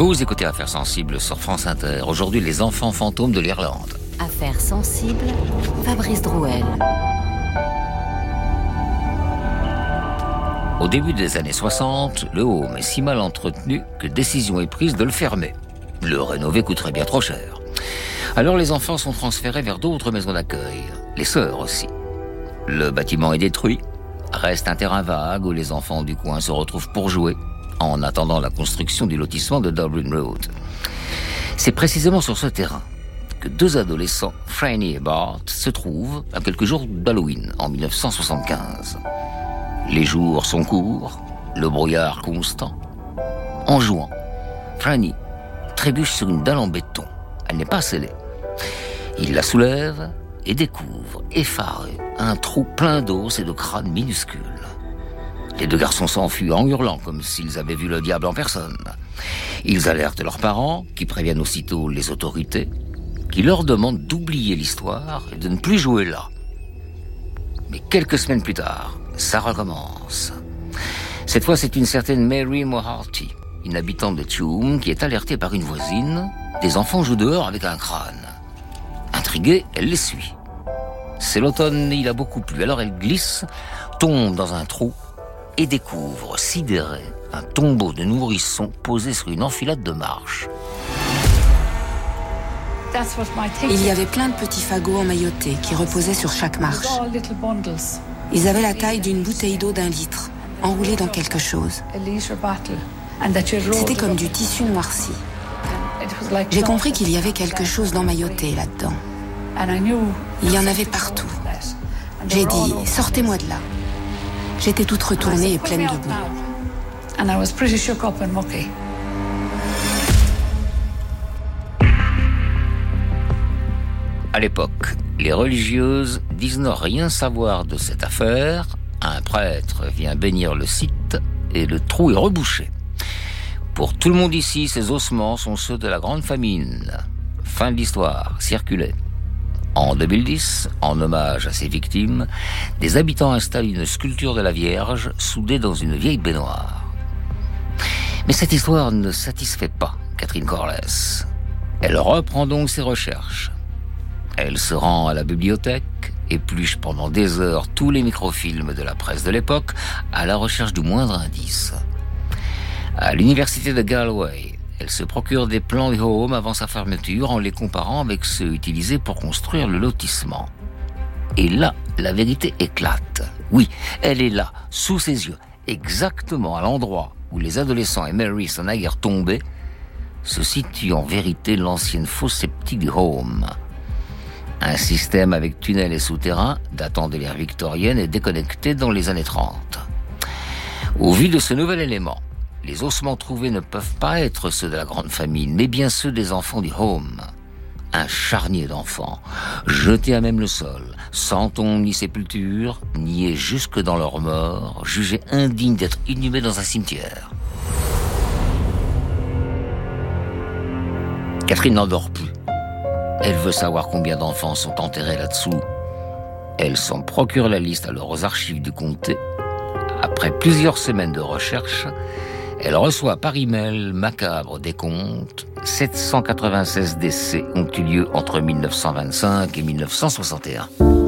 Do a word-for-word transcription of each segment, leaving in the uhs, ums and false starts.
Vous écoutez Affaires sensibles sur France Inter. Aujourd'hui, les enfants fantômes de l'Irlande. Affaires sensibles, Fabrice Drouel. Au début des années soixante, le home est si mal entretenu que décision est prise de le fermer. Le rénover coûterait bien trop cher. Alors les enfants sont transférés vers d'autres maisons d'accueil. Les sœurs aussi. Le bâtiment est détruit. Reste un terrain vague où les enfants du coin se retrouvent pour jouer, en attendant la construction du lotissement de Dublin Road. C'est précisément sur ce terrain que deux adolescents, Franny et Bart, se trouvent à quelques jours d'Halloween, en dix-neuf cent soixante-quinze. Les jours sont courts, le brouillard constant. En jouant, Franny trébuche sur une dalle en béton. Elle n'est pas scellée. Il la soulève et découvre, effaré, un trou plein d'os et de crânes minuscules. Les deux garçons s'enfuient en hurlant comme s'ils avaient vu le diable en personne. Ils alertent leurs parents, qui préviennent aussitôt les autorités, qui leur demandent d'oublier l'histoire et de ne plus jouer là. Mais quelques semaines plus tard, ça recommence. Cette fois, c'est une certaine Mary Moharty, une habitante de Tuam, qui est alertée par une voisine. Des enfants jouent dehors avec un crâne. Intriguée, elle les suit. C'est l'automne et il a beaucoup plu, alors elle glisse, tombe dans un trou et découvre, sidérée, un tombeau de nourrisson posé sur une enfilade de marches. Il y avait plein de petits fagots emmaillotés qui reposaient sur chaque marche. Ils avaient la taille d'une bouteille d'eau d'un litre, enroulée dans quelque chose. C'était comme du tissu noirci. J'ai compris qu'il y avait quelque chose d'emmailloté là-dedans. Il y en avait partout. J'ai dit, sortez-moi de là. J'étais toute retournée et pleine de boue. À l'époque, les religieuses disent ne rien savoir de cette affaire. Un prêtre vient bénir le site et le trou est rebouché. Pour tout le monde ici, ces ossements sont ceux de la grande famine. Fin de l'histoire, circulez. En deux mille dix, en hommage à ces victimes, des habitants installent une sculpture de la Vierge soudée dans une vieille baignoire. Mais cette histoire ne satisfait pas Catherine Corless. Elle reprend donc ses recherches. Elle se rend à la bibliothèque, épluche pendant des heures tous les microfilms de la presse de l'époque à la recherche du moindre indice. À l'université de Galway, elle se procure des plans du home avant sa fermeture en les comparant avec ceux utilisés pour construire le lotissement. Et là, la vérité éclate. Oui, elle est là, sous ses yeux, exactement à l'endroit où les adolescents et Mary sont naguère tombés, se situe en vérité l'ancienne fosse septique du home. Un système avec tunnels et souterrains datant de l'ère victorienne est déconnecté dans les années trente. Au vu de ce nouvel élément, les ossements trouvés ne peuvent pas être ceux de la grande famine, mais bien ceux des enfants du home. Un charnier d'enfants, jetés à même le sol, sans tombe ni sépulture, niés jusque dans leur mort, jugés indignes d'être inhumés dans un cimetière. Catherine n'en dort plus. Elle veut savoir combien d'enfants sont enterrés là-dessous. Elle s'en procure la liste alors aux archives du comté. Après plusieurs semaines de recherche, elle reçoit par email macabre décompte. sept cent quatre-vingt-seize décès ont eu lieu entre dix-neuf cent vingt-cinq et dix-neuf cent soixante et un.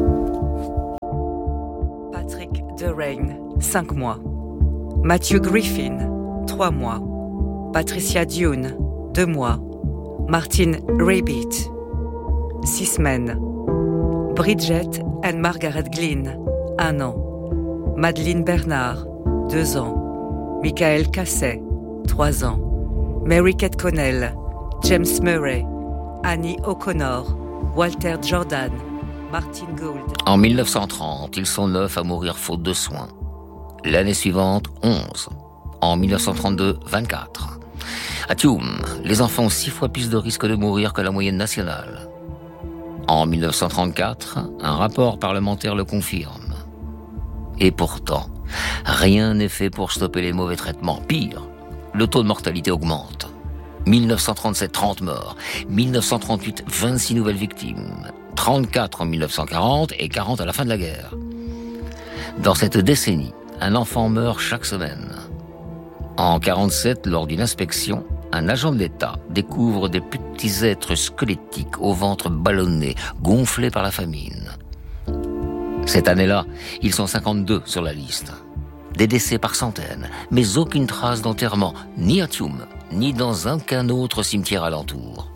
Patrick Derain, cinq mois. Matthew Griffin, trois mois. Patricia Dune, deux mois. Martin Rabbit, six semaines. Bridget and Margaret Glynn, un an. Madeleine Bernard, deux ans. Michael Casset, trois ans. Mary Kate Connell, James Murray, Annie O'Connor, Walter Jordan, Martin Gould. En dix-neuf cent trente, ils sont neuf à mourir faute de soins. L'année suivante, onze. En dix-neuf cent trente-deux, vingt-quatre. À Tuam, les enfants ont six fois plus de risques de mourir que la moyenne nationale. En dix-neuf cent trente-quatre, un rapport parlementaire le confirme. Et pourtant, rien n'est fait pour stopper les mauvais traitements. Pire, le taux de mortalité augmente. dix-neuf cent trente-sept, trente morts. dix-neuf cent trente-huit, vingt-six nouvelles victimes. trente-quatre en dix-neuf cent quarante et quarante à la fin de la guerre. Dans cette décennie, un enfant meurt chaque semaine. En quarante-sept, lors d'une inspection, un agent de l'État découvre des petits êtres squelettiques au ventre ballonné, gonflés par la famine. Cette année-là, ils sont cinquante-deux sur la liste. Des décès par centaines, mais aucune trace d'enterrement, ni à Tuam, ni dans aucun autre cimetière alentour.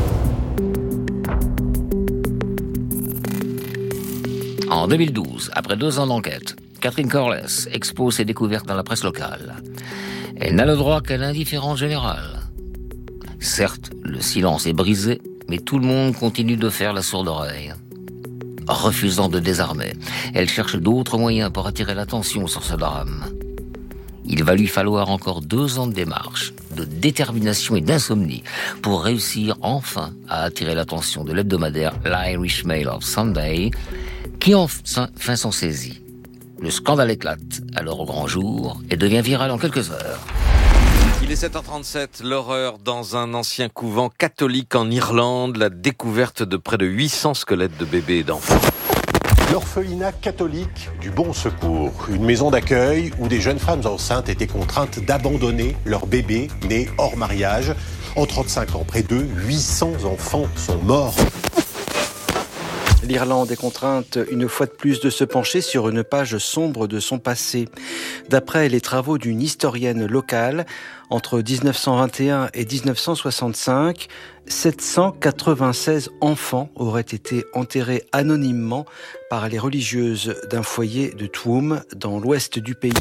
En deux mille douze, après deux ans d'enquête, Catherine Corless expose ses découvertes dans la presse locale. Elle n'a le droit qu'à l'indifférence générale. Certes, le silence est brisé, mais tout le monde continue de faire la sourde oreille. Refusant de désarmer, elle cherche d'autres moyens pour attirer l'attention sur ce drame. Il va lui falloir encore deux ans de démarche, de détermination et d'insomnie pour réussir enfin à attirer l'attention de l'hebdomadaire l'Irish Mail of Sunday, qui enfin s'en saisit. Le scandale éclate alors au grand jour et devient viral en quelques heures. Il est sept heures trente-sept, l'horreur dans un ancien couvent catholique en Irlande, la découverte de près de huit cents squelettes de bébés et d'enfants. L'orphelinat catholique du Bon Secours, une maison d'accueil où des jeunes femmes enceintes étaient contraintes d'abandonner leurs bébés nés hors mariage. En trente-cinq ans, près de huit cents enfants sont morts. L'Irlande est contrainte une fois de plus de se pencher sur une page sombre de son passé. D'après les travaux d'une historienne locale, entre dix-neuf cent vingt et un et dix-neuf cent soixante-cinq, sept cent quatre-vingt-seize enfants auraient été enterrés anonymement par les religieuses d'un foyer de Tuam, dans l'ouest du pays.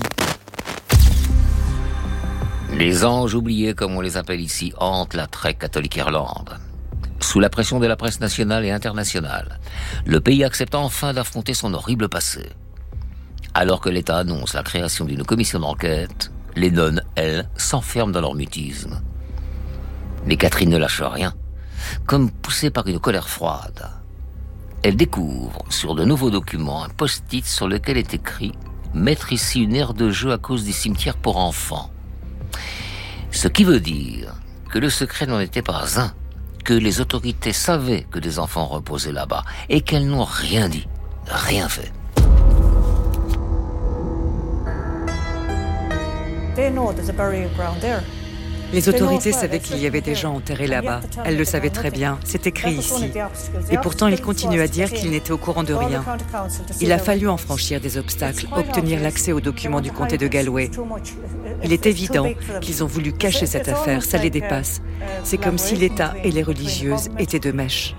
Les anges oubliés, comme on les appelle ici, hantent la très catholique Irlande. Sous la pression de la presse nationale et internationale, le pays accepte enfin d'affronter son horrible passé. Alors que l'État annonce la création d'une commission d'enquête, les nonnes, elles, s'enferment dans leur mutisme. Mais Catherine ne lâche rien, comme poussée par une colère froide. Elle découvre sur de nouveaux documents un post-it sur lequel est écrit « Mettre ici une aire de jeu à cause des cimetières pour enfants ». Ce qui veut dire que le secret n'en était pas un, que les autorités savaient que des enfants reposaient là-bas et qu'elles n'ont rien dit, rien fait. Les autorités savaient qu'il y avait des gens enterrés là-bas. Elles le savaient très bien. C'est écrit ici. Et pourtant, ils continuent à dire qu'ils n'étaient au courant de rien. Il a fallu en franchir des obstacles, obtenir l'accès aux documents du comté de Galway. Il est évident qu'ils ont voulu cacher cette affaire. Ça les dépasse. C'est comme si l'État et les religieuses étaient de mèche.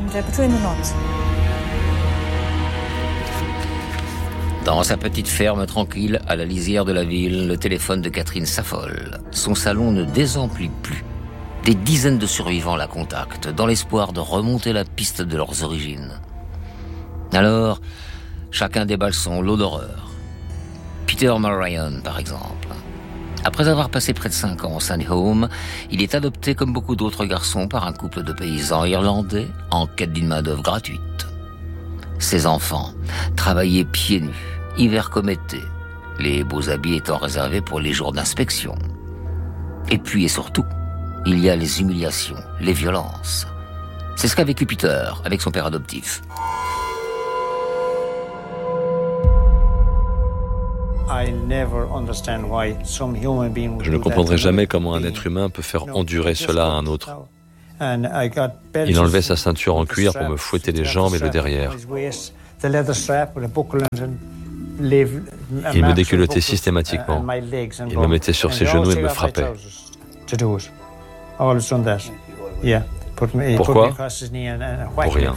Dans sa petite ferme tranquille, à la lisière de la ville, le téléphone de Catherine s'affole. Son salon ne désemplit plus. Des dizaines de survivants la contactent, dans l'espoir de remonter la piste de leurs origines. Alors, chacun déballe son lot d'horreur. Peter Mulryan, par exemple. Après avoir passé près de cinq ans au Sunny Home, il est adopté comme beaucoup d'autres garçons par un couple de paysans irlandais en quête d'une main-d'œuvre gratuite. Ses enfants travaillaient pieds nus, hiver comme été, les beaux habits étant réservés pour les jours d'inspection. Et puis et surtout, il y a les humiliations, les violences. C'est ce qu'a vécu Peter avec son père adoptif. Je ne comprendrai jamais comment un être humain peut faire endurer cela à un autre. Il enlevait sa ceinture en cuir pour me fouetter les jambes et le derrière. Il me déculottait systématiquement. Il me mettait sur ses genoux et me frappait. Pourquoi ? Pour rien.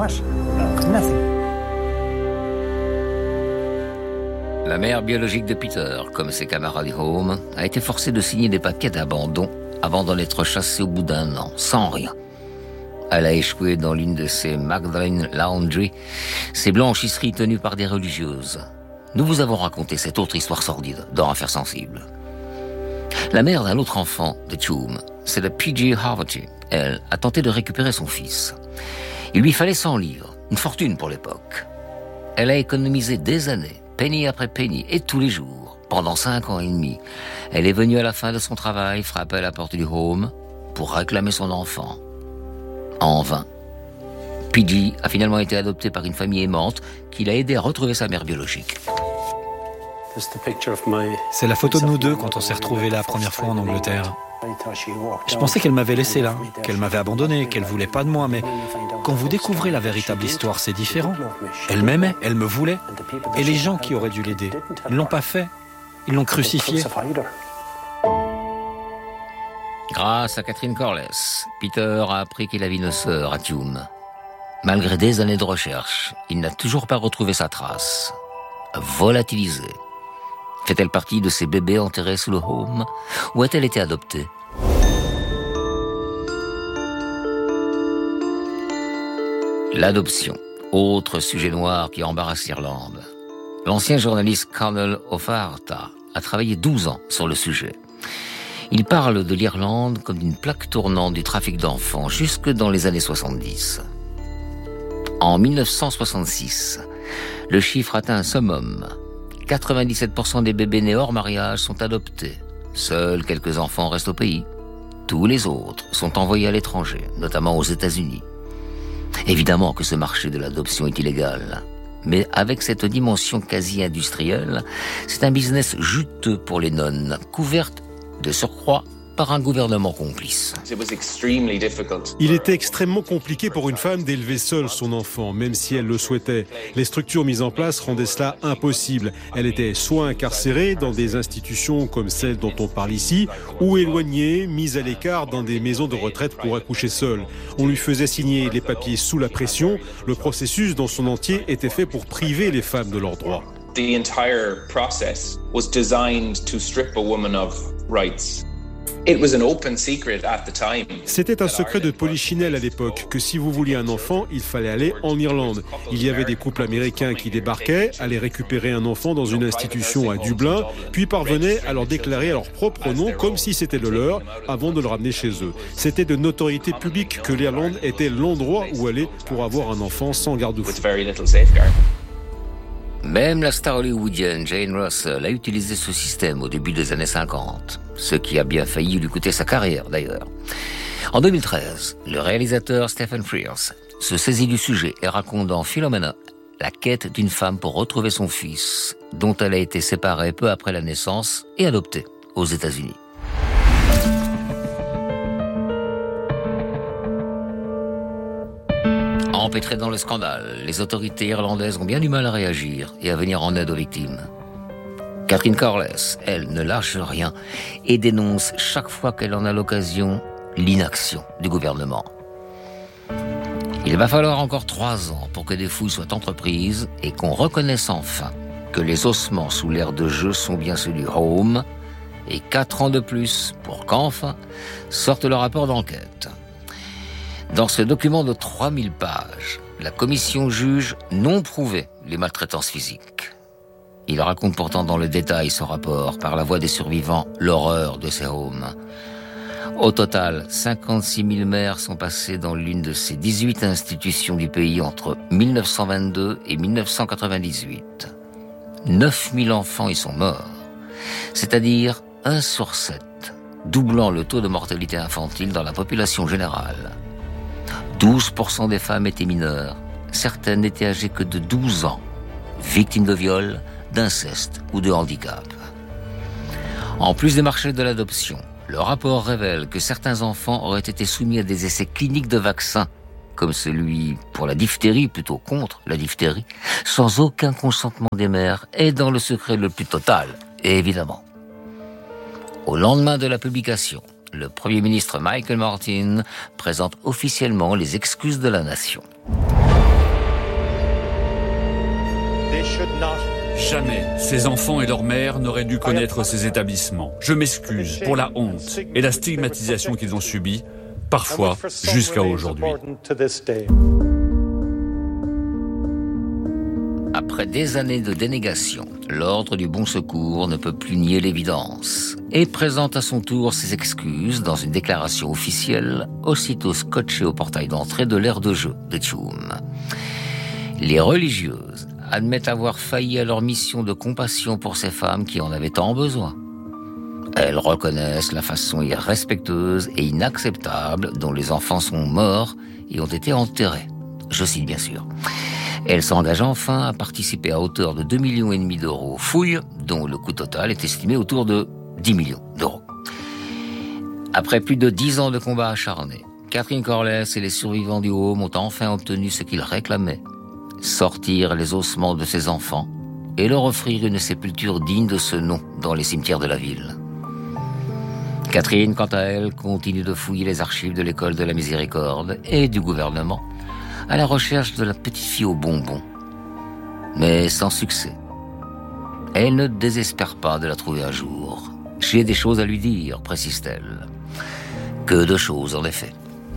La mère biologique de Peter, comme ses camarades Home, a été forcée de signer des papiers d'abandon avant d'en être chassée au bout d'un an, sans rien. Elle a échoué dans l'une de ces Magdalene Laundry, ces blanchisseries tenues par des religieuses. Nous vous avons raconté cette autre histoire sordide dans Affaires sensibles. La mère d'un autre enfant de Tuam, c'est la P G Harvey. Elle a tenté de récupérer son fils. Il lui fallait cent livres, une fortune pour l'époque. Elle a économisé des années, penny après penny, et tous les jours, pendant cinq ans et demi. Elle est venue à la fin de son travail frapper à la porte du home pour réclamer son enfant. En vain. P G a finalement été adopté par une famille aimante qui l'a aidé à retrouver sa mère biologique. C'est la photo de nous deux quand on s'est retrouvés la première fois en Angleterre. Je pensais qu'elle m'avait laissé là, qu'elle m'avait abandonné, qu'elle voulait pas de moi, mais quand vous découvrez la véritable histoire, c'est différent. Elle m'aimait, elle me voulait, et les gens qui auraient dû l'aider, ils ne l'ont pas fait, ils l'ont crucifiée. Grâce à Catherine Corless, Peter a appris qu'il avait une sœur à Tuam. Malgré des années de recherche, il n'a toujours pas retrouvé sa trace. Volatilisée. Fait-elle partie de ces bébés enterrés sous le home, ou a-t-elle été adoptée? L'adoption, autre sujet noir qui embarrasse l'Irlande. L'ancien journaliste Conall O'Farta a travaillé douze ans sur le sujet. Il parle de l'Irlande comme d'une plaque tournante du trafic d'enfants jusque dans les années soixante-dix. En mille neuf cent soixante-six, le chiffre atteint un summum. quatre-vingt-dix-sept pour cent des bébés nés hors mariage sont adoptés. Seuls quelques enfants restent au pays. Tous les autres sont envoyés à l'étranger, notamment aux États-Unis. Évidemment que ce marché de l'adoption est illégal. Mais avec cette dimension quasi-industrielle, c'est un business juteux pour les nonnes, couvertes de surcroît par un gouvernement complice. Il était extrêmement compliqué pour une femme d'élever seule son enfant, même si elle le souhaitait. Les structures mises en place rendaient cela impossible. Elle était soit incarcérée dans des institutions comme celle dont on parle ici, ou éloignée, mise à l'écart dans des maisons de retraite pour accoucher seule. On lui faisait signer les papiers sous la pression. Le processus dans son entier était fait pour priver les femmes de leurs droits. The entire process was designed to strip a woman of rights. It was an open secret at the time. C'était un secret de polichinelle à l'époque que si vous vouliez un enfant, il fallait aller en Irlande. Il y avait des couples américains qui débarquaient, allaient récupérer un enfant dans une institution à Dublin, puis parvenaient à leur déclarer à leur propre nom comme si c'était le leur avant de le ramener chez eux. C'était de notoriété publique que l'Irlande était l'endroit où aller pour avoir un enfant sans garde-fou. Même la star hollywoodienne Jane Russell a utilisé ce système au début des années cinquante, ce qui a bien failli lui coûter sa carrière d'ailleurs. En deux mille treize, le réalisateur Stephen Frears se saisit du sujet et raconte dans Philomena la quête d'une femme pour retrouver son fils, dont elle a été séparée peu après la naissance et adoptée aux États-Unis. Empêtrées dans le scandale, les autorités irlandaises ont bien du mal à réagir et à venir en aide aux victimes. Catherine Corless, elle, ne lâche rien et dénonce chaque fois qu'elle en a l'occasion l'inaction du gouvernement. Il va falloir encore trois ans pour que des fouilles soient entreprises et qu'on reconnaisse enfin que les ossements sous l'aire de jeu sont bien ceux du Home, et quatre ans de plus pour qu'enfin sorte le rapport d'enquête. Dans ce document de trois mille pages, la commission juge non prouvé les maltraitances physiques. Il raconte pourtant dans le détail ce rapport, par la voix des survivants, l'horreur de ces homes. Au total, cinquante-six mille mères sont passées dans l'une de ces dix-huit institutions du pays entre mille neuf cent vingt-deux et mille neuf cent quatre-vingt-dix-huit. neuf mille enfants y sont morts, c'est-à-dire un sur sept, doublant le taux de mortalité infantile dans la population générale. douze pour cent des femmes étaient mineures, certaines n'étaient âgées que de douze ans, victimes de viol, d'inceste ou de handicap. En plus des marchés de l'adoption, le rapport révèle que certains enfants auraient été soumis à des essais cliniques de vaccins, comme celui pour la diphtérie, plutôt contre la diphtérie, sans aucun consentement des mères et dans le secret le plus total, évidemment. Au lendemain de la publication, le Premier ministre Michael Martin présente officiellement les excuses de la nation. Jamais ces enfants et leurs mères n'auraient dû connaître ces établissements. Je m'excuse pour la honte et la stigmatisation qu'ils ont subie, parfois jusqu'à aujourd'hui. Après des années de dénégation, l'Ordre du Bon Secours ne peut plus nier l'évidence et présente à son tour ses excuses dans une déclaration officielle, aussitôt scotchée au portail d'entrée de l'aire de jeu de Tuam. Les religieuses admettent avoir failli à leur mission de compassion pour ces femmes qui en avaient tant besoin. Elles reconnaissent la façon irrespectueuse et inacceptable dont les enfants sont morts et ont été enterrés. Je cite bien sûr. Elles s'engagent enfin à participer à hauteur de deux virgule cinq millions d'euros aux fouilles, dont le coût total est estimé autour de dix millions d'euros. Après plus de dix ans de combats acharnés, Catherine Corlès et les survivants du Home ont enfin obtenu ce qu'ils réclamaient. Sortir les ossements de ses enfants et leur offrir une sépulture digne de ce nom dans les cimetières de la ville. Catherine, quant à elle, continue de fouiller les archives de l'école de la Miséricorde et du gouvernement à la recherche de la petite fille aux bonbons. Mais sans succès. Elle ne désespère pas de la trouver un jour. J'ai des choses à lui dire, précise-t-elle. Que de choses, en effet.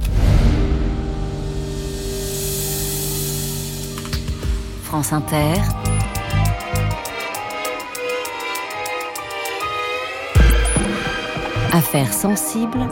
France Inter. Affaires sensibles.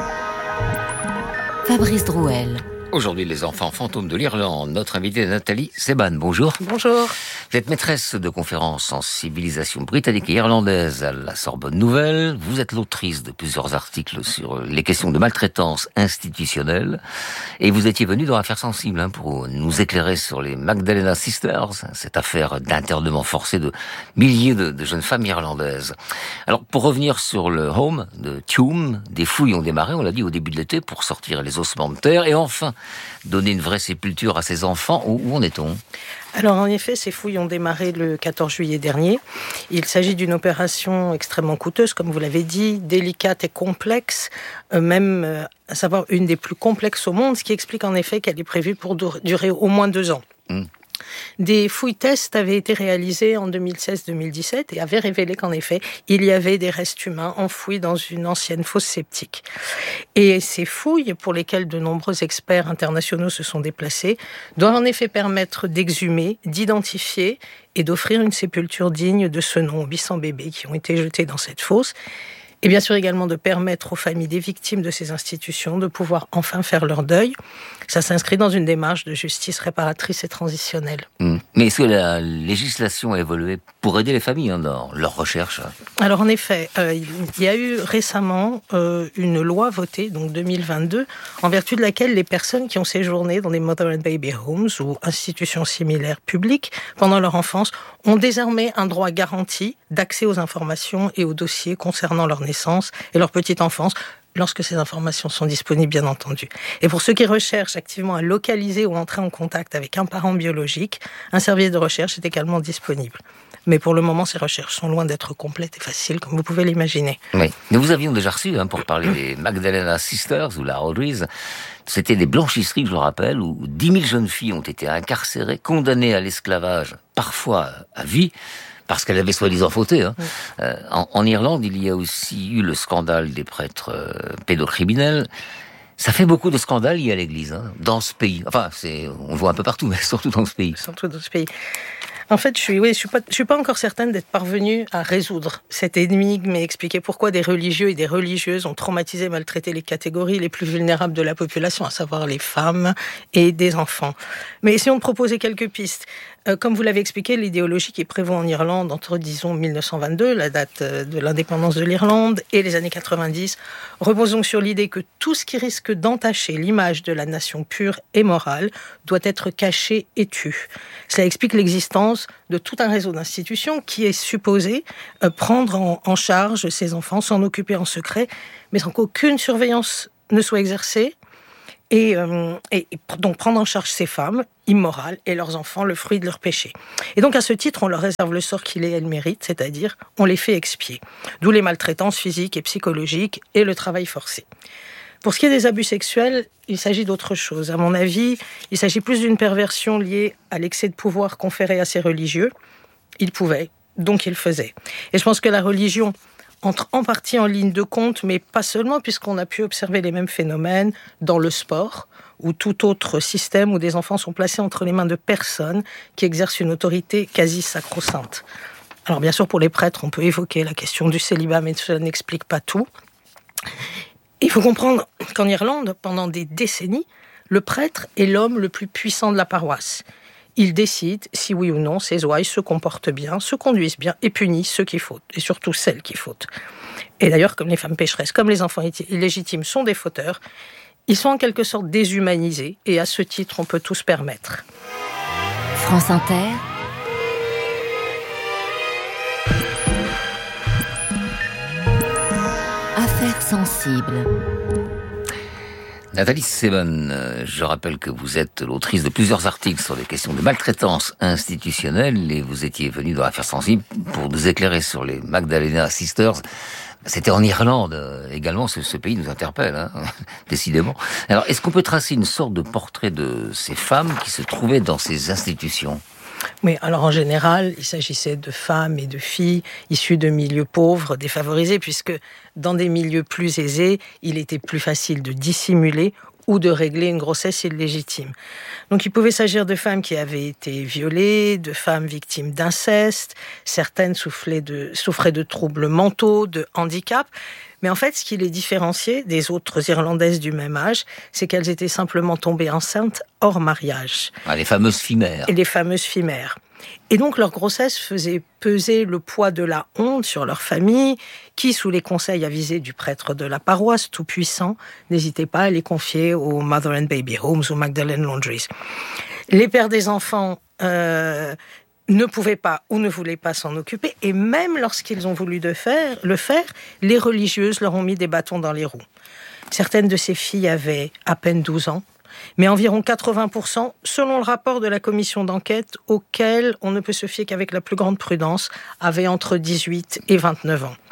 Fabrice Drouel. Aujourd'hui, les enfants fantômes de l'Irlande. Notre invitée Nathalie Seban. Bonjour. Bonjour. Vous êtes maîtresse de conférences en civilisation britannique et irlandaise à la Sorbonne Nouvelle. Vous êtes l'autrice de plusieurs articles sur les questions de maltraitance institutionnelle. Et vous étiez venue dans Affaires sensibles hein, pour nous éclairer sur les Magdalena Sisters, cette affaire d'internement forcé de milliers de, de jeunes femmes irlandaises. Alors, pour revenir sur le Home de Tuam, des fouilles ont démarré, on l'a dit, au début de l'été, pour sortir les ossements de terre et enfin donner une vraie sépulture à ces enfants. Où, où en est-on ? Alors en effet, ces fouilles ont démarré le quatorze juillet dernier. Il s'agit d'une opération extrêmement coûteuse, comme vous l'avez dit, délicate et complexe, euh, même euh, à savoir une des plus complexes au monde, ce qui explique en effet qu'elle est prévue pour durer au moins deux ans. Mmh. Des fouilles-tests avaient été réalisées en deux mille seize deux mille dix-sept et avaient révélé qu'en effet, il y avait des restes humains enfouis dans une ancienne fosse septique. Et ces fouilles, pour lesquelles de nombreux experts internationaux se sont déplacés, doivent en effet permettre d'exhumer, d'identifier et d'offrir une sépulture digne de ce nom aux huit cents bébés qui ont été jetés dans cette fosse. Et bien sûr également de permettre aux familles des victimes de ces institutions de pouvoir enfin faire leur deuil. Ça s'inscrit dans une démarche de justice réparatrice et transitionnelle. Mmh. Mais est-ce que la législation a évolué pour aider les familles hein, dans leur recherche ? Alors en effet, euh, il y a eu récemment euh, une loi votée, donc deux mille vingt-deux, en vertu de laquelle les personnes qui ont séjourné dans des Mother and Baby Homes ou institutions similaires publiques pendant leur enfance ont désormais un droit garanti d'accès aux informations et aux dossiers concernant leur naissance et leur petite enfance, lorsque ces informations sont disponibles, bien entendu. Et pour ceux qui recherchent activement à localiser ou entrer en contact avec un parent biologique, un service de recherche est également disponible. Mais pour le moment, ces recherches sont loin d'être complètes et faciles, comme vous pouvez l'imaginer. Oui, nous avions déjà reçu, hein, pour parler des Magdalena Sisters ou la Audreys, c'était des blanchisseries, je le rappelle, où dix mille jeunes filles ont été incarcérées, condamnées à l'esclavage, parfois à vie, parce qu'elle avait soi-disant fauté. Hein. Oui. Euh, en, en Irlande, il y a aussi eu le scandale des prêtres euh, pédocriminels. Ça fait beaucoup de scandales liés à l'Église, hein, dans ce pays. Enfin, c'est, on le voit un peu partout, mais surtout dans ce pays. Surtout dans ce pays. En fait, je suis, oui, je suis pas, je suis pas encore certaine d'être parvenue à résoudre cette énigme et expliquer pourquoi des religieux et des religieuses ont traumatisé et maltraité les catégories les plus vulnérables de la population, à savoir les femmes et des enfants. Mais essayons de proposer quelques pistes. Euh, comme vous l'avez expliqué, l'idéologie qui prévaut en Irlande entre, disons, mille neuf cent vingt-deux, la date de l'indépendance de l'Irlande, et les années quatre-vingt-dix, repose donc sur l'idée que tout ce qui risque d'entacher l'image de la nation pure et morale doit être caché et tu. Cela explique l'existence de tout un réseau d'institutions qui est supposé euh, prendre en, en charge ces enfants, s'en occuper en secret, mais sans qu'aucune surveillance ne soit exercée, et, euh, et donc prendre en charge ces femmes immorales et leurs enfants, le fruit de leur péché. Et donc à ce titre, on leur réserve le sort qu'il et elles méritent, c'est-à-dire on les fait expier. D'où les maltraitances physiques et psychologiques et le travail forcé. Pour ce qui est des abus sexuels, il s'agit d'autre chose. À mon avis, il s'agit plus d'une perversion liée à l'excès de pouvoir conféré à ces religieux. Ils pouvaient, donc ils faisaient. Et je pense que la religion entre en partie en ligne de compte, mais pas seulement, puisqu'on a pu observer les mêmes phénomènes dans le sport, ou tout autre système où des enfants sont placés entre les mains de personnes qui exercent une autorité quasi sacro-sainte. Alors bien sûr, pour les prêtres, on peut évoquer la question du célibat, mais cela n'explique pas tout. Il faut comprendre qu'en Irlande, pendant des décennies, le prêtre est l'homme le plus puissant de la paroisse. Il décide si oui ou non ses ouailles se comportent bien, se conduisent bien et punit ceux qui fautent, et surtout celles qui fautent. Et d'ailleurs, comme les femmes pécheresses, comme les enfants illégitimes sont des fauteurs, ils sont en quelque sorte déshumanisés, et à ce titre, on peut tout se permettre. France Inter. Affaires sensibles. Nathalie Seban, je rappelle que vous êtes l'autrice de plusieurs articles sur les questions de maltraitance institutionnelle et vous étiez venue dans Affaires sensibles pour nous éclairer sur les Magdalena Sisters. C'était en Irlande également, ce, ce pays nous interpelle, hein, décidément. Alors, est-ce qu'on peut tracer une sorte de portrait de ces femmes qui se trouvaient dans ces institutions ? Oui, alors en général, il s'agissait de femmes et de filles issues de milieux pauvres, défavorisés, puisque dans des milieux plus aisés, il était plus facile de dissimuler ou de régler une grossesse illégitime. Donc il pouvait s'agir de femmes qui avaient été violées, de femmes victimes d'inceste, certaines souffraient de, souffraient de troubles mentaux, de handicap. Mais en fait, ce qui les différenciait des autres Irlandaises du même âge, c'est qu'elles étaient simplement tombées enceintes hors mariage. Ah, les fameuses fimères. Et les fameuses fimères. Et donc, leur grossesse faisait peser le poids de la honte sur leur famille, qui, sous les conseils avisés du prêtre de la paroisse, tout-puissant, n'hésitait pas à les confier aux Mother and Baby Homes, aux Magdalene Laundries. Les pères des enfants euh, ne pouvaient pas ou ne voulaient pas s'en occuper, et même lorsqu'ils ont voulu de faire, le faire, les religieuses leur ont mis des bâtons dans les roues. Certaines de ces filles avaient à peine douze ans, mais environ quatre-vingts pour cent, selon le rapport de la commission d'enquête, auquel on ne peut se fier qu'avec la plus grande prudence, avaient entre dix-huit et vingt-neuf ans.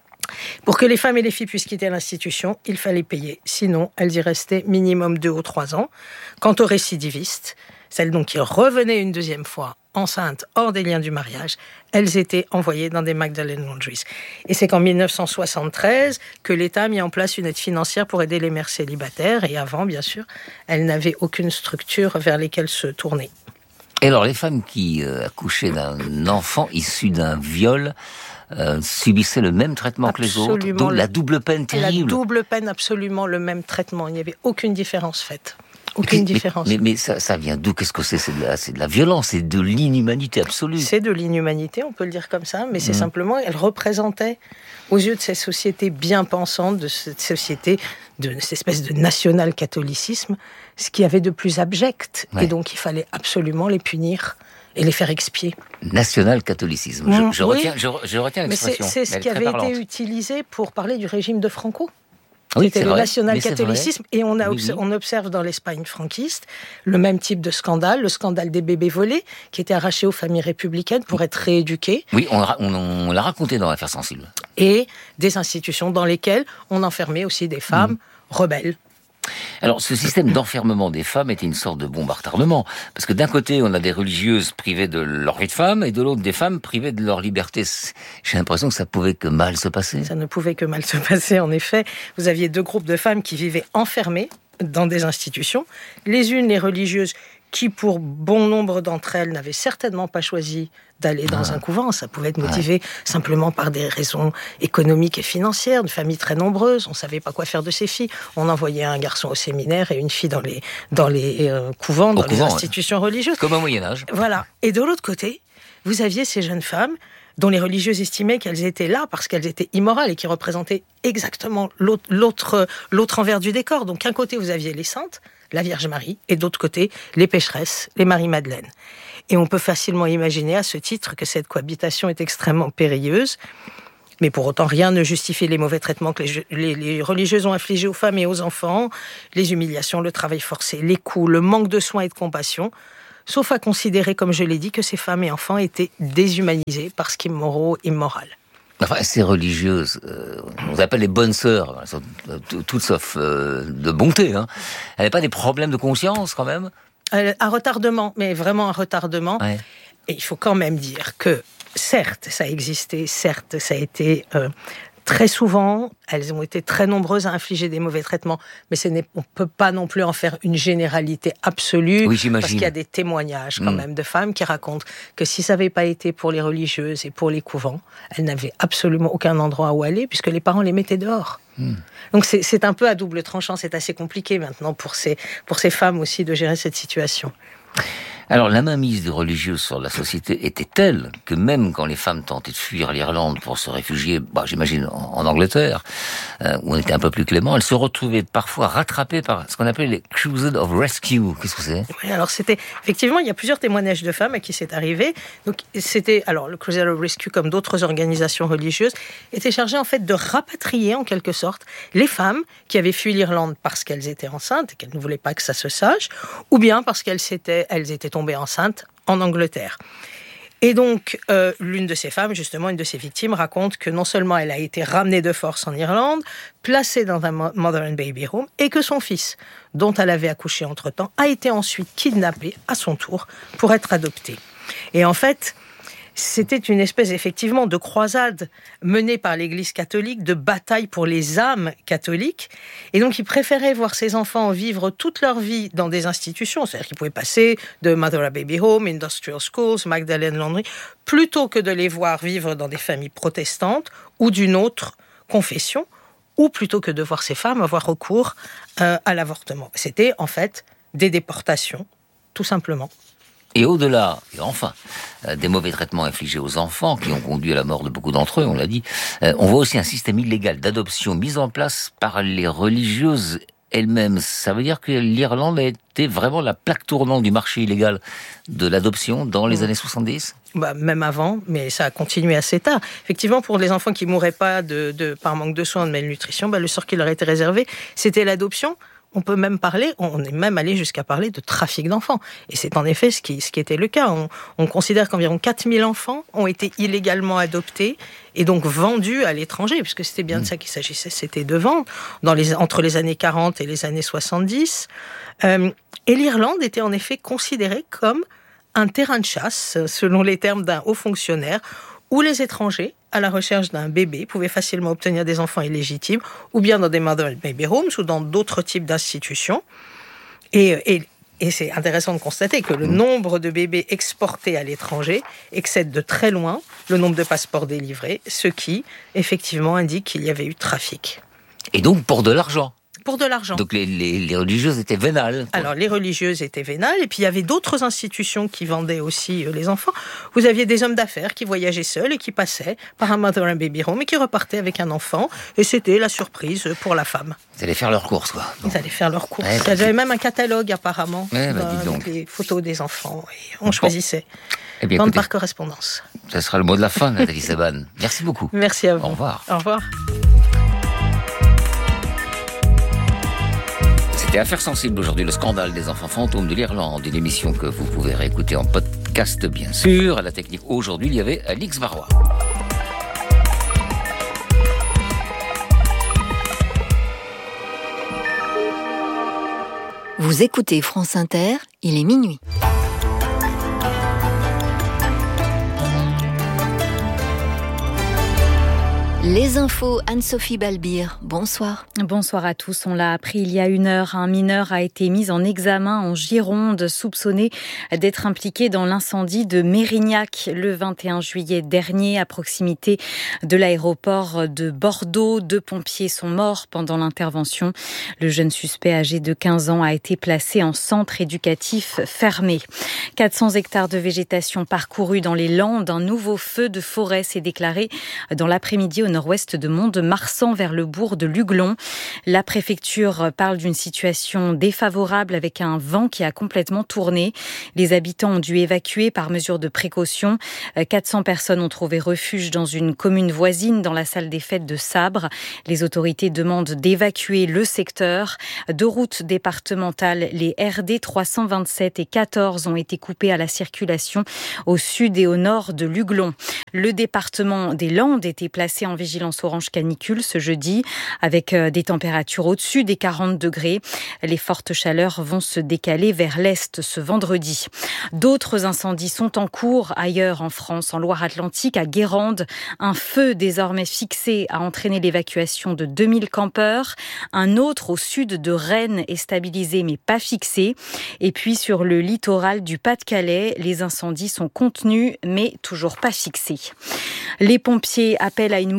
Pour que les femmes et les filles puissent quitter l'institution, il fallait payer. Sinon, elles y restaient minimum deux ou trois ans. Quant aux récidivistes, celles donc qui revenaient une deuxième fois enceintes hors des liens du mariage, elles étaient envoyées dans des Magdalene Laundries. Et c'est qu'en dix-neuf cent soixante-treize que l'État a mis en place une aide financière pour aider les mères célibataires. Et avant, bien sûr, elles n'avaient aucune structure vers lesquelles se tourner. Et alors, les femmes qui euh, accouchaient d'un enfant issu d'un viol euh, subissaient le même traitement absolument que les autres, donc la double peine terrible. La double peine, absolument le même traitement. Il n'y avait aucune différence faite. Aucune mais, différence. Mais, mais, mais ça, ça vient d'où ? Qu'est-ce que c'est ? C'est de, la, c'est de la violence, c'est de l'inhumanité absolue. C'est de l'inhumanité, on peut le dire comme ça, mais c'est mmh. simplement, elle représentait, aux yeux de cette société bien pensante, de cette société, de cette espèce de national-catholicisme, ce qu'il y avait de plus abject. Ouais. Et donc, il fallait absolument les punir et les faire expier. National-catholicisme. Je, je, oui. retiens, je, je retiens l'expression. Mais c'est, c'est ce qui avait parlante. été utilisé pour parler du régime de Franco. Oui, C'était le vrai, national-catholicisme, et on, a oui, obs- oui. on observe dans l'Espagne franquiste le même type de scandale, le scandale des bébés volés, qui étaient arrachés aux familles républicaines pour être rééduqués. Oui, on, on, on l'a raconté dans l'affaire sensible. Et des institutions dans lesquelles on enfermait aussi des femmes mmh. rebelles. Alors, ce système d'enfermement des femmes était une sorte de bombe à retardement. Parce que d'un côté, on a des religieuses privées de leur vie de femme, et de l'autre, des femmes privées de leur liberté. J'ai l'impression que ça pouvait que mal se passer. Ça ne pouvait que mal se passer, en effet. Vous aviez deux groupes de femmes qui vivaient enfermées dans des institutions. Les unes, les religieuses, qui, pour bon nombre d'entre elles, n'avaient certainement pas choisi d'aller dans ah. un couvent. Ça pouvait être motivé ouais. simplement par des raisons économiques et financières, de familles très nombreuses. On ne savait pas quoi faire de ces filles. On envoyait un garçon au séminaire et une fille dans les, dans les euh, couvents, dans au les couvent, institutions ouais. religieuses. Comme au Moyen-Âge. Voilà. Et de l'autre côté, vous aviez ces jeunes femmes dont les religieuses estimaient qu'elles étaient là parce qu'elles étaient immorales et qui représentaient exactement l'autre, l'autre, l'autre envers du décor. Donc, d'un côté, vous aviez les saintes, la Vierge Marie, et d'autre côté, les pécheresses, les Marie-Madeleine. Et on peut facilement imaginer à ce titre que cette cohabitation est extrêmement périlleuse. Mais pour autant, rien ne justifie les mauvais traitements que les, les, les religieuses ont infligés aux femmes et aux enfants, les humiliations, le travail forcé, les coups, le manque de soins et de compassion, sauf à considérer, comme je l'ai dit, que ces femmes et enfants étaient déshumanisés parce qu'immoraux, immorales. Enfin, ces religieuses, euh, on les appelle les bonnes sœurs, elles sont toutes sauf euh, de bonté. Hein. Elles n'avaient pas des problèmes de conscience quand même ? euh, Un retardement, mais vraiment un retardement. Ouais. Et il faut quand même dire que, certes, ça a existé, certes, ça a été... Euh, Très souvent, elles ont été très nombreuses à infliger des mauvais traitements, mais ce n'est, on ne peut pas non plus en faire une généralité absolue, oui, j'imagine. Parce qu'il y a des témoignages quand mmh. même de femmes qui racontent que si ça n'avait pas été pour les religieuses et pour les couvents, elles n'avaient absolument aucun endroit où aller, puisque les parents les mettaient dehors. Mmh. Donc c'est, c'est un peu à double tranchant, c'est assez compliqué maintenant pour ces, pour ces femmes aussi de gérer cette situation. Alors, la mainmise des religieuses sur la société était telle que même quand les femmes tentaient de fuir l'Irlande pour se réfugier, bah, j'imagine, en, en Angleterre, euh, où on était un peu plus clément, elles se retrouvaient parfois rattrapées par ce qu'on appelait les Crusades of Rescue. Qu'est-ce que c'est ? Oui, alors c'était, effectivement, il y a plusieurs témoignages de femmes à qui c'est arrivé. Donc, c'était, alors, le Crusade of Rescue, comme d'autres organisations religieuses, était chargé, en fait, de rapatrier, en quelque sorte, les femmes qui avaient fui l'Irlande parce qu'elles étaient enceintes et qu'elles ne voulaient pas que ça se sache, ou bien parce qu'elles s'étaient, elles étaient tombée enceinte en Angleterre. Et donc, euh, l'une de ces femmes, justement, une de ces victimes, raconte que non seulement elle a été ramenée de force en Irlande, placée dans un mother and baby home, et que son fils, dont elle avait accouché entre-temps, a été ensuite kidnappé à son tour pour être adopté. Et en fait, c'était une espèce, effectivement, de croisade menée par l'Église catholique, de bataille pour les âmes catholiques. Et donc, ils préféraient voir ces enfants vivre toute leur vie dans des institutions, c'est-à-dire qu'ils pouvaient passer de Mother and Baby Home, Industrial Schools, Magdalene Laundry, plutôt que de les voir vivre dans des familles protestantes ou d'une autre confession, ou plutôt que de voir ces femmes avoir recours euh, à l'avortement. C'était, en fait, des déportations, tout simplement. Et au-delà, et enfin, euh, des mauvais traitements infligés aux enfants qui ont conduit à la mort de beaucoup d'entre eux, on l'a dit, euh, on voit aussi un système illégal d'adoption mis en place par les religieuses elles-mêmes. Ça veut dire que l'Irlande a été vraiment la plaque tournante du marché illégal de l'adoption dans les mmh. années soixante-dix ? Bah, même avant, mais ça a continué assez tard. Effectivement, pour les enfants qui ne mouraient pas de, de, par manque de soins, de malnutrition, bah, le sort qui leur était réservé, c'était l'adoption. On peut même parler, on est même allé jusqu'à parler de trafic d'enfants. Et c'est en effet ce qui, ce qui était le cas. On, on considère qu'environ quatre mille enfants ont été illégalement adoptés et donc vendus à l'étranger, puisque c'était bien de ça qu'il s'agissait, c'était de vendre, dans les, entre les années quarante et les années soixante-dix. Euh, et l'Irlande était en effet considérée comme un terrain de chasse, selon les termes d'un haut fonctionnaire, où les étrangers, à la recherche d'un bébé, pouvaient facilement obtenir des enfants illégitimes, ou bien dans des mother and baby homes, ou dans d'autres types d'institutions. Et, et, et c'est intéressant de constater que le nombre de bébés exportés à l'étranger excède de très loin le nombre de passeports délivrés, ce qui, effectivement, indique qu'il y avait eu trafic. Et donc pour de l'argent ? Pour de l'argent. Donc les, les, les religieuses étaient vénales. Quoi. Alors les religieuses étaient vénales, et puis il y avait d'autres institutions qui vendaient aussi euh, les enfants. Vous aviez des hommes d'affaires qui voyageaient seuls et qui passaient par un mother and baby home et qui repartaient avec un enfant, et c'était la surprise pour la femme. Ils allaient faire leurs courses, quoi. Ils allaient faire leurs courses. Eh, bah, il y avait même un catalogue apparemment, eh, bah, avec donc. des photos des enfants, et on choisissait. Eh bien, Vente écoutez, par correspondance. Ce sera le mot de la fin, Nathalie Seban. Merci beaucoup. Merci à vous. Au revoir. Au revoir. C'était Affaires sensibles aujourd'hui, le scandale des enfants fantômes de l'Irlande, une émission que vous pouvez réécouter en podcast bien sûr. À la technique aujourd'hui, il y avait Alix Varrois. Vous écoutez France Inter, il est minuit. Les infos, Anne-Sophie Balbir, bonsoir. Bonsoir à tous. On l'a appris il y a une heure. Un mineur a été mis en examen en Gironde, soupçonné d'être impliqué dans l'incendie de Mérignac le vingt et un juillet dernier, à proximité de l'aéroport de Bordeaux. Deux pompiers sont morts pendant l'intervention. Le jeune suspect âgé de quinze ans a été placé en centre éducatif fermé. quatre cents hectares de végétation parcourus dans les Landes. Un nouveau feu de forêt s'est déclaré dans l'après-midi au nord-ouest de Mont-de-Marsan vers le bourg de Luglon. La préfecture parle d'une situation défavorable avec un vent qui a complètement tourné. Les habitants ont dû évacuer par mesure de précaution. quatre cents personnes ont trouvé refuge dans une commune voisine dans la salle des fêtes de Sabre. Les autorités demandent d'évacuer le secteur. Deux routes départementales, les R D trois cent vingt-sept et quatorze, ont été coupées à la circulation au sud et au nord de Luglon. Le département des Landes était placé en vigilance orange canicule ce jeudi, avec des températures au-dessus des quarante degrés. Les fortes chaleurs vont se décaler vers l'est ce vendredi. D'autres incendies sont en cours ailleurs en France, en Loire-Atlantique, à Guérande. Un feu désormais fixé a entraîné l'évacuation de deux mille campeurs. Un autre au sud de Rennes est stabilisé mais pas fixé. Et puis sur le littoral du Pas-de-Calais, les incendies sont contenus mais toujours pas fixés. Les pompiers appellent à une mobilisation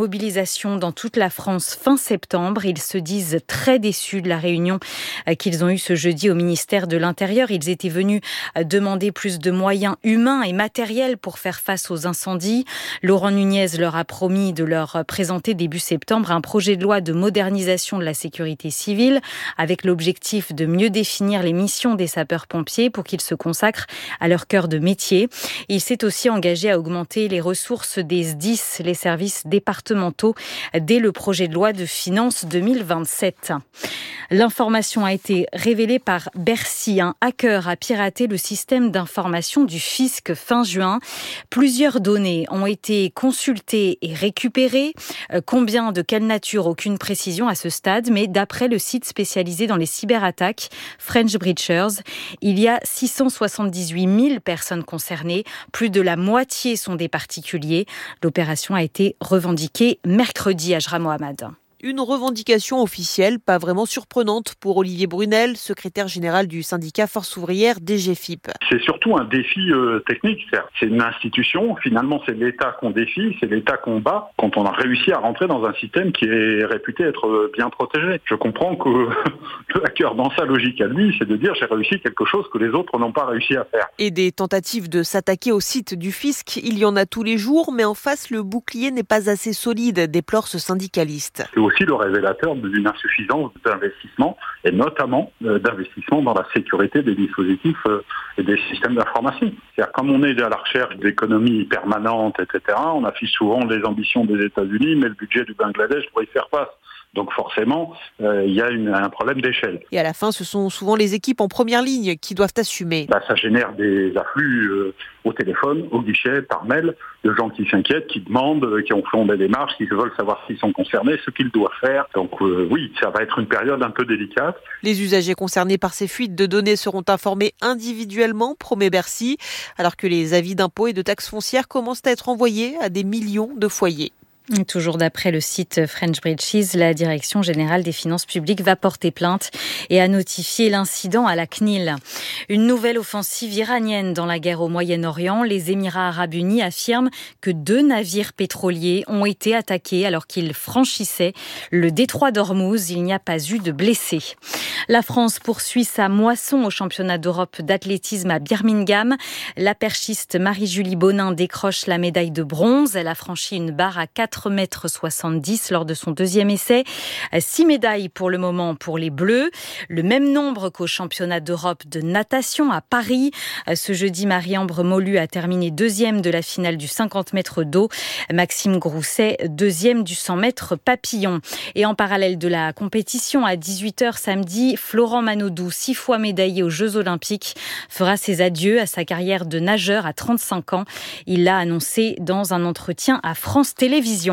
mobilisation dans toute la France fin septembre. Ils se disent très déçus de la réunion qu'ils ont eue ce jeudi au ministère de l'Intérieur. Ils étaient venus demander plus de moyens humains et matériels pour faire face aux incendies. Laurent Nunez leur a promis de leur présenter début septembre un projet de loi de modernisation de la sécurité civile avec l'objectif de mieux définir les missions des sapeurs-pompiers pour qu'ils se consacrent à leur cœur de métier. Il s'est aussi engagé à augmenter les ressources des S D I S, les services départementaux, dès le projet de loi de finances deux mille vingt-sept. L'information a été révélée par Bercy. Un hacker a piraté le système d'information du fisc fin juin. Plusieurs données ont été consultées et récupérées. Combien, de quelle nature, aucune précision à ce stade, mais d'après le site spécialisé dans les cyberattaques, French Breachers, il y a six cent soixante-dix-huit mille personnes concernées. Plus de la moitié sont des particuliers. L'opération a été revendiquée mercredi, Ajra Mohamed. Une revendication officielle, pas vraiment surprenante pour Olivier Brunel, secrétaire général du syndicat Force ouvrière D G F I P. C'est surtout un défi euh, technique. C'est une institution, finalement c'est l'État qu'on défie, c'est l'État qu'on bat quand on a réussi à rentrer dans un système qui est réputé être bien protégé. Je comprends que le hacker, dans sa logique à lui, c'est de dire j'ai réussi quelque chose que les autres n'ont pas réussi à faire. Et des tentatives de s'attaquer au site du fisc, il y en a tous les jours, mais en face le bouclier n'est pas assez solide, déplore ce syndicaliste. C'est aussi le révélateur d'une insuffisance d'investissement, et notamment euh, d'investissement dans la sécurité des dispositifs euh, et des systèmes d'information. C'est-à-dire, comme on est à la recherche d'économies permanentes, et cetera, on affiche souvent les ambitions des États-Unis, mais le budget du Bangladesh pour y faire face. Donc forcément, euh, il y a une, un problème d'échelle. Et à la fin, ce sont souvent les équipes en première ligne qui doivent assumer. Bah, ça génère des afflux euh, au téléphone, au guichet, par mail, de gens qui s'inquiètent, qui demandent, euh, qui ont fait des démarches, qui veulent savoir s'ils sont concernés, ce qu'ils doivent faire. Donc euh, oui, ça va être une période un peu délicate. Les usagers concernés par ces fuites de données seront informés individuellement, promet Bercy, alors que les avis d'impôts et de taxes foncières commencent à être envoyés à des millions de foyers. Toujours d'après le site French Breaches, la Direction générale des finances publiques va porter plainte et a notifié l'incident à la C N I L. Une nouvelle offensive iranienne dans la guerre au Moyen-Orient. Les Émirats arabes unis affirment que deux navires pétroliers ont été attaqués alors qu'ils franchissaient le détroit d'Ormuz. Il n'y a pas eu de blessés. La France poursuit sa moisson au championnat d'Europe d'athlétisme à Birmingham. La perchiste Marie-Julie Bonin décroche la médaille de bronze. Elle a franchi une barre à quatre mètres soixante-dix lors de son deuxième essai. Six médailles pour le moment pour les Bleus. Le même nombre qu'au championnat d'Europe de natation à Paris. Ce jeudi, Marie-Ambre Molu a terminé deuxième de la finale du cinquante mètres d'eau. Maxime Grousset, deuxième du cent mètres papillon. Et en parallèle de la compétition, à dix-huit heures samedi, Florent Manodou, six fois médaillé aux Jeux Olympiques, fera ses adieux à sa carrière de nageur à trente-cinq ans. Il l'a annoncé dans un entretien à France Télévisions.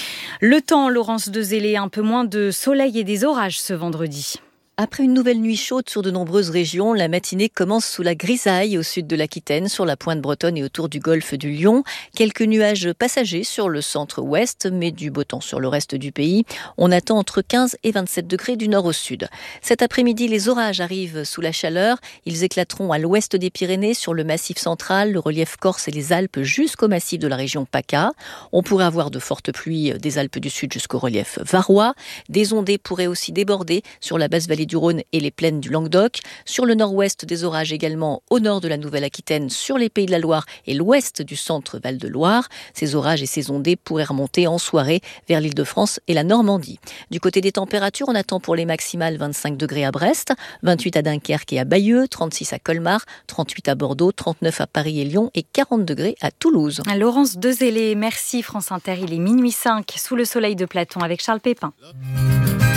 Le temps, Laurence Dezellé, un peu moins de soleil et des orages ce vendredi. Après une nouvelle nuit chaude sur de nombreuses régions, la matinée commence sous la grisaille au sud de l'Aquitaine, sur la pointe bretonne et autour du golfe du Lion. Quelques nuages passagers sur le centre-ouest, mais du beau temps sur le reste du pays. On attend entre quinze et vingt-sept degrés du nord au sud. Cet après-midi, les orages arrivent sous la chaleur. Ils éclateront à l'ouest des Pyrénées, sur le massif central, le relief corse et les Alpes jusqu'au massif de la région PACA. On pourrait avoir de fortes pluies des Alpes du Sud jusqu'au relief varois. Des ondées pourraient aussi déborder sur la basse vallée du Rhône et les plaines du Languedoc. Sur le nord-ouest, des orages également au nord de la Nouvelle-Aquitaine, sur les Pays de la Loire et l'ouest du centre Val-de-Loire. Ces orages et ces ondées pourraient remonter en soirée vers l'Île-de-France et la Normandie. Du côté des températures, on attend pour les maximales vingt-cinq degrés à Brest, vingt-huit à Dunkerque et à Bayeux, trente-six à Colmar, trente-huit à Bordeaux, trente-neuf à Paris et Lyon et quarante degrés à Toulouse. Laurence Dezellé, merci France Inter. Il est minuit cinq, sous le soleil de Platon avec Charles Pépin.